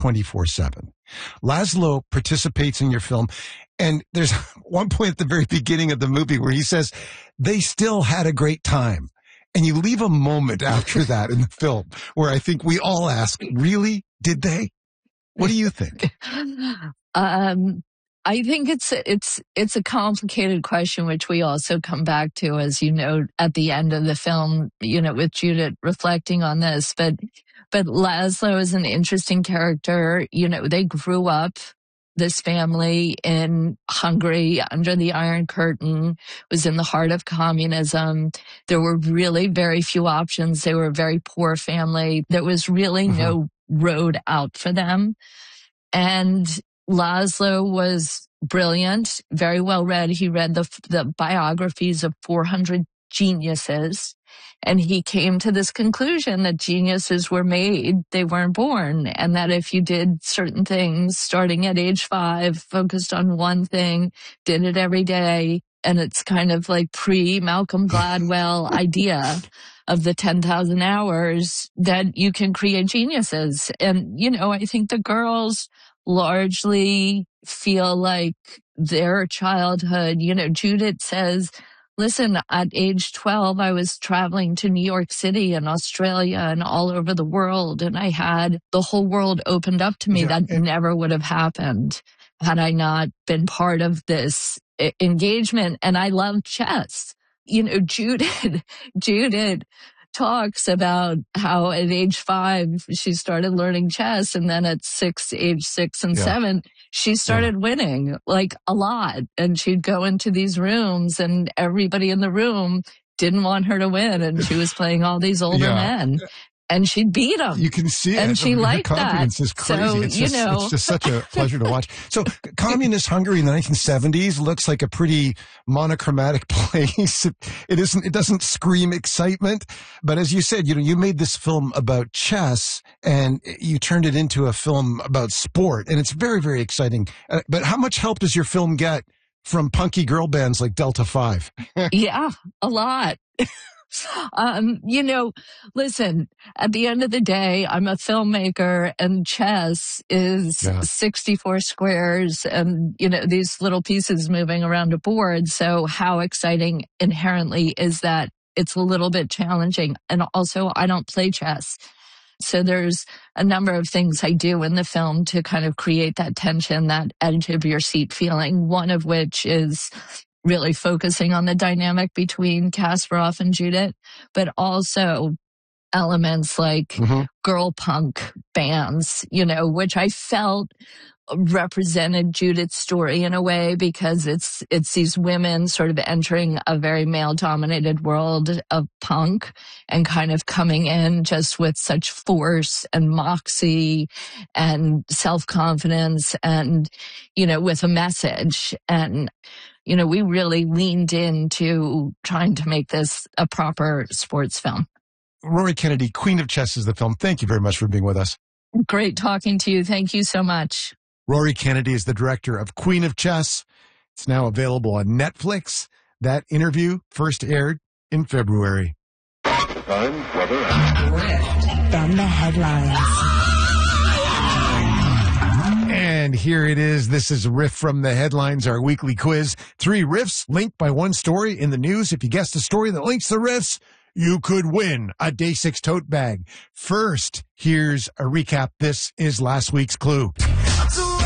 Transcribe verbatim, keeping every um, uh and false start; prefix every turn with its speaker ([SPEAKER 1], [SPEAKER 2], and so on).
[SPEAKER 1] twenty-four seven. Laszlo participates in your film, and there's one point at the very beginning of the movie where he says, they still had a great time. And you leave a moment after that in the film where I think we all ask, really? Did they? What do you think?
[SPEAKER 2] Um, I think it's it's it's a complicated question, which we also come back to, as you know, at the end of the film, you know, with Judith reflecting on this. But but Laszlo is an interesting character. You know, they grew up, this family, in Hungary under the Iron Curtain, was in the heart of communism. There were really very few options. They were a very poor family. There was really mm-hmm. no road out for them. And Laszlo was brilliant, very well read. He read the, the biographies of four hundred geniuses, and he came to this conclusion that geniuses were made, they weren't born, and that if you did certain things starting at age five, focused on one thing, did it every day, and it's kind of like pre-Malcolm Gladwell idea of the ten thousand hours, that you can create geniuses. And, you know, I think the girls largely feel like their childhood, you know, Judith says, listen, at age twelve, I was traveling to New York City and Australia and all over the world, and I had the whole world opened up to me. Yeah, that it, never would have happened had I not been part of this engagement. And I love chess. You know, Judith, Judith talks about how at age five, she started learning chess. And then at six, age six and yeah. seven, she started yeah. winning like a lot. And she'd go into these rooms and everybody in the room didn't want her to win. And she was playing all these older yeah. men. And she'd beat them.
[SPEAKER 1] You can see it.
[SPEAKER 2] And she
[SPEAKER 1] Her
[SPEAKER 2] liked
[SPEAKER 1] confidence
[SPEAKER 2] that.
[SPEAKER 1] is crazy.
[SPEAKER 2] So,
[SPEAKER 1] it's,
[SPEAKER 2] you
[SPEAKER 1] just,
[SPEAKER 2] know.
[SPEAKER 1] it's just such a pleasure to watch. So communist Hungary in the nineteen seventies looks like a pretty monochromatic place. It, it isn't, it doesn't scream excitement. But as you said, you know, you made this film about chess and you turned it into a film about sport. And it's very, very exciting. Uh, but how much help does your film get from punky girl bands like Delta Five?
[SPEAKER 2] Yeah, a lot. Um, you know, listen, at the end of the day, I'm a filmmaker and chess is yeah. sixty-four squares and, you know, these little pieces moving around a board. So how exciting inherently is that? It's a little bit challenging. And also, I don't play chess. So there's a number of things I do in the film to kind of create that tension, that edge of your seat feeling, one of which is really focusing on the dynamic between Kasparov and Judith, but also elements like mm-hmm. girl punk bands, you know, which I felt represented Judith's story in a way, because it's it's these women sort of entering a very male-dominated world of punk and kind of coming in just with such force and moxie and self-confidence and, you know, with a message. And you know, we really leaned into trying to make this a proper sports film.
[SPEAKER 1] Rory Kennedy, Queen of Chess is the film. Thank you very much for being with us.
[SPEAKER 2] Great talking to you. Thank you so much.
[SPEAKER 1] Rory Kennedy is the director of Queen of Chess. It's now available on Netflix. That interview first aired in February.
[SPEAKER 3] Time, weather, and...
[SPEAKER 4] From the headlines.
[SPEAKER 1] And here it is. This is Riff from the Headlines, our weekly quiz. Three riffs linked by one story in the news. If you guess the story that links the riffs, you could win a Day six tote bag. First, here's a recap. This is last week's clue.